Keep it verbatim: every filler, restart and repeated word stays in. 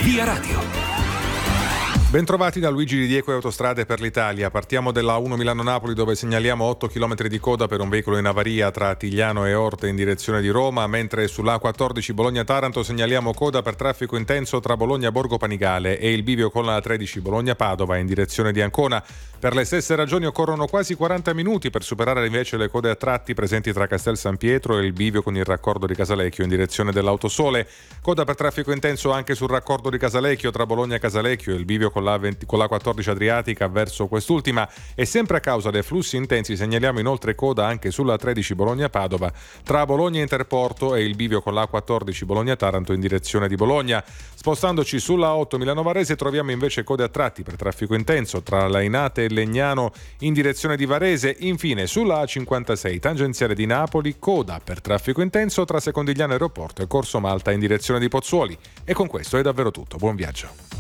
Via Radio. Bentrovati da Luigi Di Diego e Autostrade per l'Italia. Partiamo della uno Milano-Napoli, dove segnaliamo otto chilometri di coda per un veicolo in avaria tra Tigliano e Orte in direzione di Roma, mentre sull'A quattordici Bologna-Taranto segnaliamo coda per traffico intenso tra Bologna-Borgo Panigale e il bivio con la tredici Bologna-Padova in direzione di Ancona. Per le stesse ragioni occorrono quasi quaranta minuti per superare invece le code a tratti presenti tra Castel San Pietro e il bivio con il raccordo di Casalecchio in direzione dell'Autosole. Coda per traffico intenso anche sul raccordo di Casalecchio tra Bologna e Casalecchio e il bivio con la, venti, con la quattordici Adriatica verso quest'ultima, e sempre a causa dei flussi intensi segnaliamo inoltre coda anche sulla tredici Bologna-Padova tra Bologna Interporto e il bivio con la quattordici Bologna-Taranto in direzione di Bologna. Spostandoci sulla otto Milano Varese troviamo invece code a tratti per traffico intenso tra Lainate e Legnano in direzione di Varese. Infine sulla A cinquantasei tangenziale di Napoli coda per traffico intenso tra Secondigliano Aeroporto e Corso Malta in direzione di Pozzuoli. E con questo è davvero tutto, buon viaggio.